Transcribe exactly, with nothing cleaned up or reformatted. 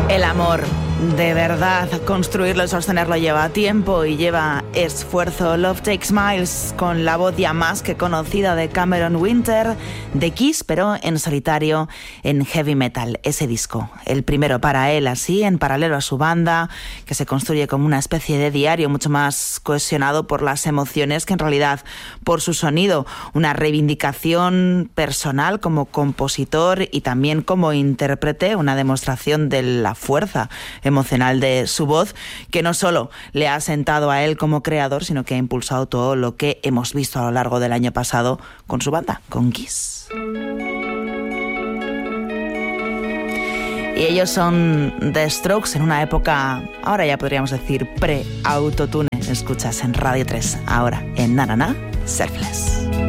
El amor, de verdad, construirlo y sostenerlo lleva tiempo y lleva esfuerzo. Love Takes Miles, con la voz ya más que conocida de Cameron Winter, de Kiss, pero en solitario, en heavy metal, ese disco. El primero para él, así, en paralelo a su banda, que se construye como una especie de diario mucho más cohesionado por las emociones que en realidad por su sonido. Una reivindicación personal como compositor y también como intérprete, una demostración de la fuerza emocional de su voz, que no solo le ha sentado a él como creador, sino que ha impulsado todo lo que hemos visto a lo largo del año pasado con su banda, con Kiss. Y ellos son The Strokes en una época, ahora ya podríamos decir, pre-autotune. Escuchas en Radio tres, ahora en Na Na Na, Selfless.